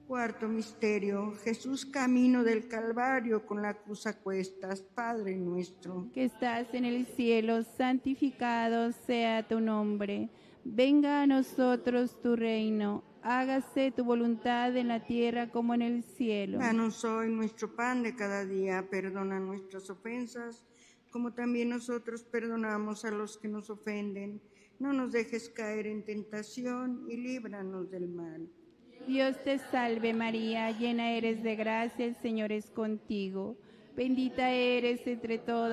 Cuarto misterio, Jesús camino del Calvario con la cruz a cuestas. Padre nuestro, que estás en el cielo, santificado sea tu nombre. Venga a nosotros tu reino. Hágase tu voluntad en la tierra como en el cielo. danos hoy nuestro pan de cada día. Perdona nuestras ofensas, como también nosotros perdonamos a los que nos ofenden. No nos dejes caer en tentación y líbranos del mal. Dios te salve María, llena eres de gracia, el Señor es contigo. Bendita eres entre todas